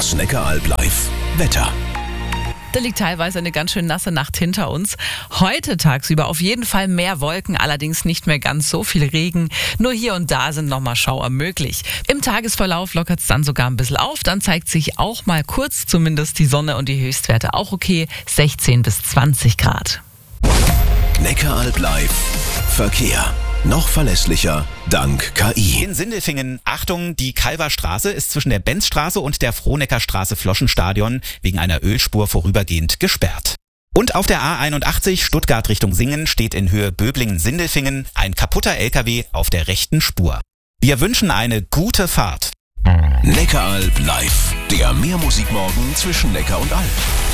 Das Neckaralb live. Wetter. Da liegt teilweise eine ganz schön nasse Nacht hinter uns. Heute tagsüber auf jeden Fall mehr Wolken, allerdings nicht mehr ganz so viel Regen. Nur hier und da sind nochmal Schauer möglich. Im Tagesverlauf lockert es dann sogar ein bisschen auf. Dann zeigt sich auch mal kurz zumindest die Sonne und die Höchstwerte auch okay. 16 bis 20 Grad. Neckaralb live. Verkehr. Noch verlässlicher dank KI. In Sindelfingen, Achtung, die Kalverstraße ist zwischen der Benzstraße und der Frohneckerstraße Floschenstadion wegen einer Ölspur vorübergehend gesperrt. Und auf der A81 Stuttgart Richtung Singen steht in Höhe Böblingen-Sindelfingen ein kaputter LKW auf der rechten Spur. Wir wünschen eine gute Fahrt. Neckaralb live. Der Mehrmusikmorgen zwischen Neckar und Alb.